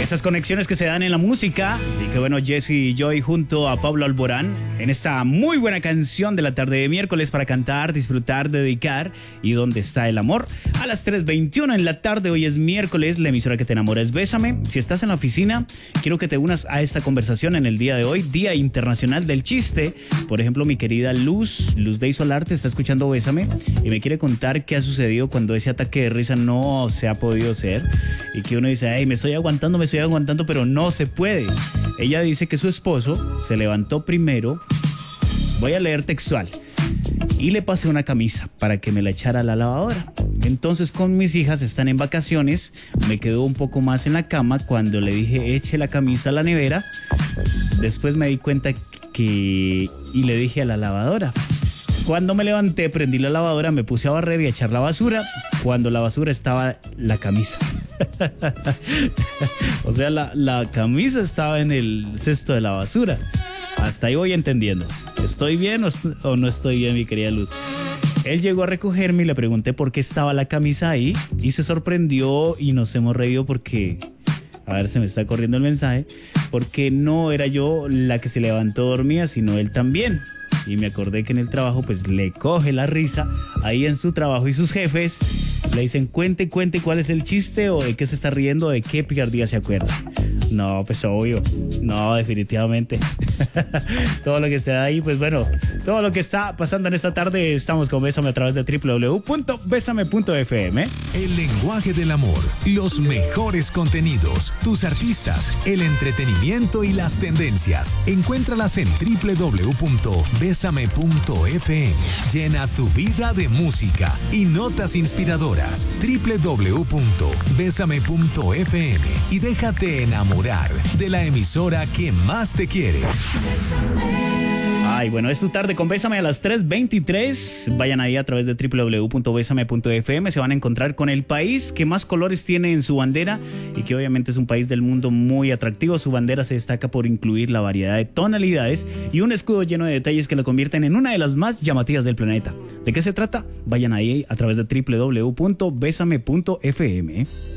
Esas conexiones que se dan en la música. Y que bueno, Jesse Joy junto a Pablo Alborán en esta muy buena canción de la tarde de miércoles para cantar, disfrutar, dedicar. ¿Y dónde está el amor? A las 3:21 en la tarde, hoy es miércoles, la emisora que te enamora es Bésame. Si estás en la oficina, quiero que te unas a esta conversación en el día de hoy, Día Internacional del Chiste. Por ejemplo, mi querida Luz Dey Solarte está escuchando Bésame y me quiere contar qué ha sucedido cuando ese ataque de risa no se ha podido hacer y que uno dice, ay, me estoy aguantando, pero no se puede. Ella dice que su esposo se levantó primero, voy a leer textual, y le pasé una camisa para que me la echara a la lavadora. Entonces, con mis hijas están en vacaciones, me quedó un poco más en la cama cuando le dije eche la camisa a la nevera. Después me di cuenta y le dije a la lavadora. Cuando me levanté, prendí la lavadora, me puse a barrer y a echar la basura. Cuando la basura estaba la camisa. O sea, la camisa estaba en el cesto de la basura. Hasta ahí voy entendiendo. ¿Estoy bien o no estoy bien, mi querida Luz? Él llegó a recogerme y le pregunté por qué estaba la camisa ahí. Y se sorprendió y nos hemos reído porque... A ver, se me está corriendo el mensaje. Porque no era yo la que se levantó dormida, sino él también. Y me acordé que en el trabajo pues le coge la risa ahí en su trabajo y sus jefes le dicen cuente cuál es el chiste o de qué se está riendo, de qué picardía se acuerda. No, pues obvio, no, definitivamente. Todo lo que está ahí, pues bueno, todo lo que está pasando en esta tarde, estamos con Bésame a través de www.besame.fm. El lenguaje del amor, los mejores contenidos, tus artistas, el entretenimiento y las tendencias. Encuéntralas en www.besame.fm. Llena tu vida de música y notas inspiradoras. www.besame.fm y déjate enamorar de la emisora que más te quiere. Ay, bueno, es tu tarde con Bésame a las 3:23. Vayan ahí a través de www.besame.fm. Se van a encontrar con el país que más colores tiene en su bandera y que obviamente es un país del mundo muy atractivo. Su bandera se destaca por incluir la variedad de tonalidades y un escudo lleno de detalles que lo convierten en una de las más llamativas del planeta. ¿De qué se trata? Vayan ahí a través de www.besame.fm.